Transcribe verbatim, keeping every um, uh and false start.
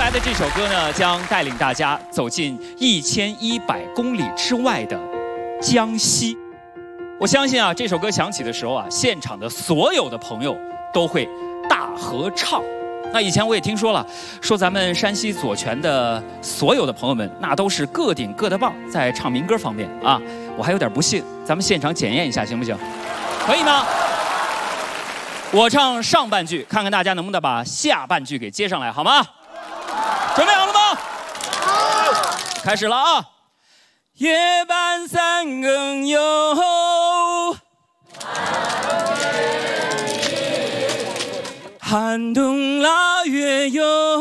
来的这首歌呢，将带领大家走进一千一百公里之外的江西。我相信啊，这首歌响起的时候啊，现场的所有的朋友都会大合唱。那以前我也听说了，说咱们山西左权的所有的朋友们，那都是个顶个的棒，在唱民歌方面啊，我还有点不信，咱们现场检验一下，行不行？可以吗？我唱上半句，看看大家能不能把下半句给接上来，好吗？准备好了吗？好，开始了啊！夜半三更哟，寒冬腊月哟。